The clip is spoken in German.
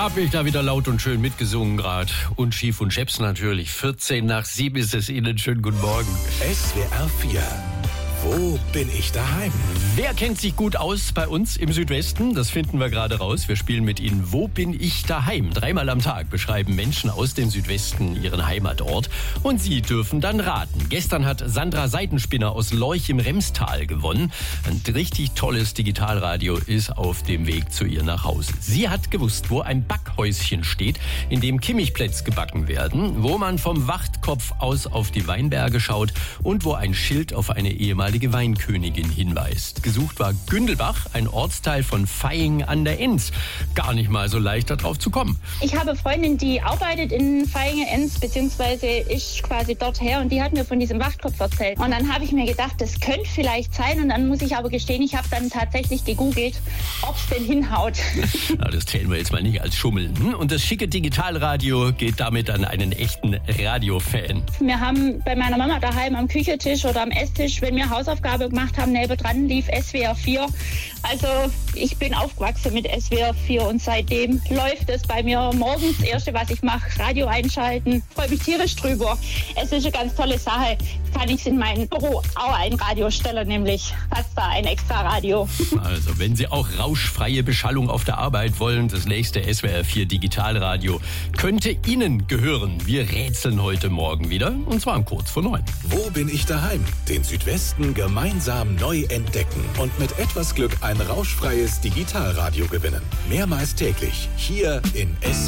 Hab ich da wieder laut und schön mitgesungen gerade. Und Schief und Scheps natürlich. 7:14 ist es Ihnen. Schönen guten Morgen. SWR 4. Wo bin ich daheim? Wer kennt sich gut aus bei uns im Südwesten? Das finden wir gerade raus. Wir spielen mit Ihnen Wo bin ich daheim? 3-mal am Tag beschreiben Menschen aus dem Südwesten ihren Heimatort. Und Sie dürfen dann raten. Gestern hat Sandra Seitenspinner aus Lorch im Remstal gewonnen. Ein richtig tolles Digitalradio ist auf dem Weg zu ihr nach Hause. Sie hat gewusst, wo ein Backhäuschen steht, in dem Kimmichplätz gebacken werden, wo man vom Wachtkopf aus auf die Weinberge schaut und wo ein Schild auf eine ehemalige Weinkönigin hinweist. Gesucht war Gündelbach, ein Ortsteil von Vaihingen an der Enz. Gar nicht mal so leicht, darauf zu kommen. Ich habe eine Freundin, die arbeitet in Vaihingen-Enz, beziehungsweise ist quasi dort her, und die hat mir von diesem Wachtkopf erzählt. Und dann habe ich mir gedacht, das könnte vielleicht sein, und dann muss ich aber gestehen, ich habe dann tatsächlich gegoogelt, ob es denn hinhaut. Na, das zählen wir jetzt mal nicht als Schummeln. Und das schicke Digitalradio geht damit an einen echten Radiofan. Wir haben bei meiner Mama daheim am Küchentisch oder am Esstisch, wenn wir Hausaufgabe gemacht haben, nebendran lief SWR 4. Also ich bin aufgewachsen mit SWR 4 und seitdem läuft es bei mir morgens. Das Erste, was ich mache, Radio einschalten. Freue mich tierisch drüber. Es ist eine ganz tolle Sache. Kann ich in mein Büro auch ein Radio stellen, nämlich fast da ein extra Radio. Also wenn Sie auch rauschfreie Beschallung auf der Arbeit wollen, das nächste SWR 4 Digitalradio könnte Ihnen gehören. Wir rätseln heute Morgen wieder, und zwar um kurz vor 9. Wo bin ich daheim? Den Südwesten gemeinsam neu entdecken und mit etwas Glück ein rauschfreies Digitalradio gewinnen. Mehrmals täglich hier in SWR.